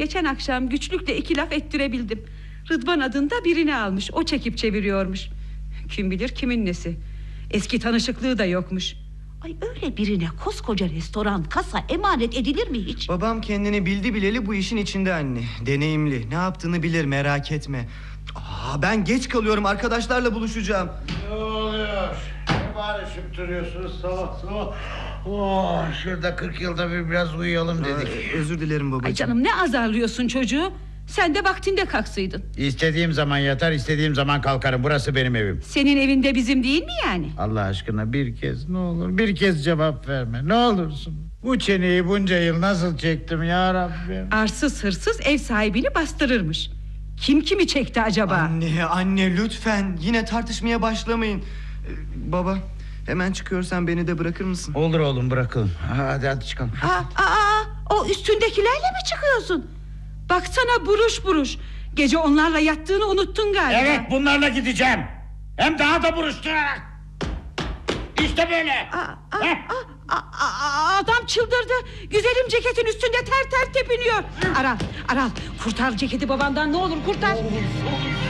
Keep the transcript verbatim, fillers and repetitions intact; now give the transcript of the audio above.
Geçen akşam güçlükle iki laf ettirebildim. Rıdvan adında birini almış, o çekip çeviriyormuş. Kim bilir kimin nesi. Eski tanışıklığı da yokmuş. Ay, öyle birine koskoca restoran, kasa emanet edilir mi hiç? Babam kendini bildi bileli bu işin içinde anne. Deneyimli, ne yaptığını bilir, merak etme. Aa, ben geç kalıyorum, arkadaşlarla buluşacağım. Ne oluyor? Ne bağırışıp duruyorsunuz sabah sabah? Oh, şurada kırk yılda bir biraz uyuyalım dedik. Aa, özür dilerim babacığım. Ay canım, ne azarlıyorsun çocuğu? Sen de vaktinde kalksaydın. İstediğim zaman yatar, istediğim zaman kalkarım. Burası benim evim. Senin evinde bizim değil mi yani? Allah aşkına bir kez ne olur, bir kez cevap verme. Ne olursun. Bu çeneyi bunca yıl nasıl çektim ya Rabbim? Arsız hırsız ev sahibini bastırırmış. Kim kimi çekti acaba? Anne, anne lütfen yine tartışmaya başlamayın. Ee, baba, hemen çıkıyorsan beni de bırakır mısın? Olur oğlum, bırakalım. Hadi hadi çıkalım. Aa, aa, o üstündekilerle mi çıkıyorsun? Baksana, buruş buruş. Gece onlarla yattığını unuttun galiba. Evet, bunlarla gideceğim. Hem daha da buruşturarak. İşte böyle. Aa, aa, aa, aa, aa, adam çıldırdı. Güzelim ceketin üstünde ter ter tepiniyor. Aral, Aral, kurtar ceketi babandan, ne olur kurtar.